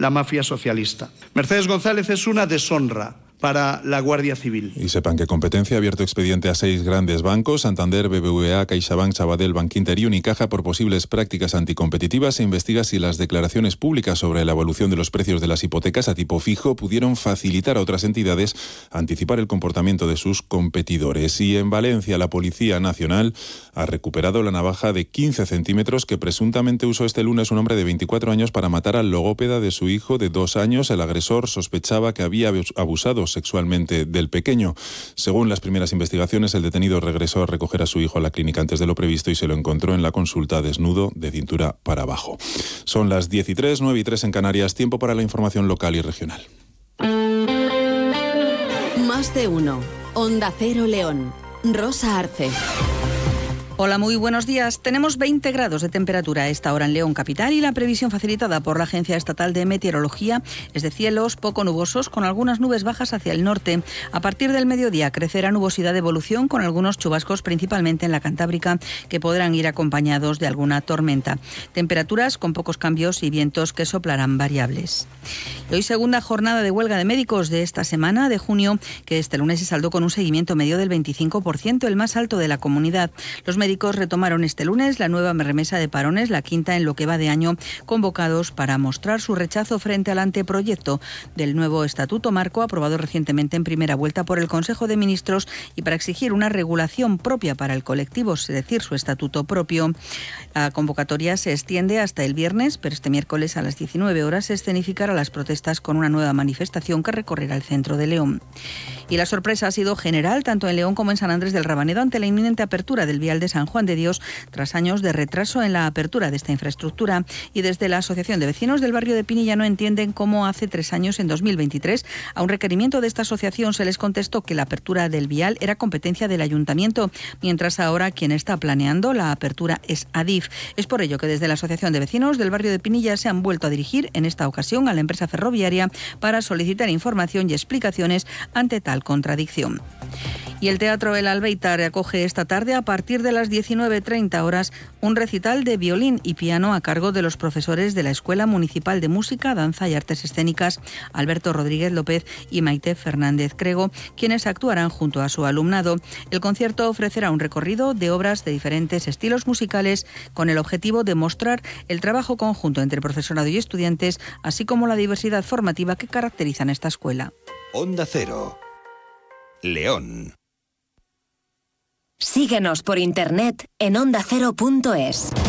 la mafia socialista. Mercedes González es una deshonra para la Guardia Civil. Y sepan que Competencia ha abierto expediente a 6 grandes bancos, Santander, BBVA, CaixaBank, Sabadell, Bankinter y Unicaja, por posibles prácticas anticompetitivas. Se investiga si las declaraciones públicas sobre la evolución de los precios de las hipotecas a tipo fijo pudieron facilitar a otras entidades anticipar el comportamiento de sus competidores. Y en Valencia, la Policía Nacional ha recuperado la navaja de 15 centímetros que presuntamente usó este lunes un hombre de 24 años para matar al logópeda de su hijo de 2 años. El agresor sospechaba que había abusado sexualmente del pequeño. Según las primeras investigaciones, el detenido regresó a recoger a su hijo a la clínica antes de lo previsto y se lo encontró en la consulta desnudo de cintura para abajo. Son las 10:03, 9:03 en Canarias. Tiempo para la información local y regional. Más de uno. Onda Cero León. Rosa Arce. Hola, muy buenos días. Tenemos 20 grados de temperatura a esta hora en León capital y la previsión facilitada por la Agencia Estatal de Meteorología es de cielos poco nubosos con algunas nubes bajas hacia el norte. A partir del mediodía crecerá nubosidad de evolución con algunos chubascos principalmente en la Cantábrica que podrán ir acompañados de alguna tormenta. Temperaturas con pocos cambios y vientos que soplarán variables. Y hoy segunda jornada de huelga de médicos de esta semana de junio que este lunes se saldó con un seguimiento medio del 25%, el más alto de la comunidad. Los médicos retomaron este lunes la nueva remesa de parones, la quinta en lo que va de año, convocados para mostrar su rechazo frente al anteproyecto del nuevo Estatuto Marco aprobado recientemente en primera vuelta por el Consejo de Ministros y para exigir una regulación propia para el colectivo, es decir, su estatuto propio. La convocatoria se extiende hasta el viernes, pero este miércoles a las 19 horas se escenificará las protestas con una nueva manifestación que recorrerá el centro de León. Y la sorpresa ha sido general tanto en León como en San Andrés del Rabanedo ante la inminente apertura del vial de San Juan de Dios tras años de retraso en la apertura de esta infraestructura. Y desde la Asociación de Vecinos del barrio de Pinilla no entienden cómo hace 3 años, en 2023, a un requerimiento de esta asociación se les contestó que la apertura del vial era competencia del ayuntamiento, mientras ahora quien está planeando la apertura es Adif. Es por ello que desde la Asociación de Vecinos del barrio de Pinilla se han vuelto a dirigir en esta ocasión a la empresa ferroviaria para solicitar información y explicaciones ante tal contradicción. Y el Teatro El Albéitar acoge esta tarde a partir de las 19:30 horas un recital de violín y piano a cargo de los profesores de la Escuela Municipal de Música, Danza y Artes Escénicas Alberto Rodríguez López y Maite Fernández Crego, quienes actuarán junto a su alumnado. El concierto ofrecerá un recorrido de obras de diferentes estilos musicales con el objetivo de mostrar el trabajo conjunto entre profesorado y estudiantes, así como la diversidad formativa que caracterizan esta escuela. Onda Cero. León. Síguenos por internet en ondacero.es.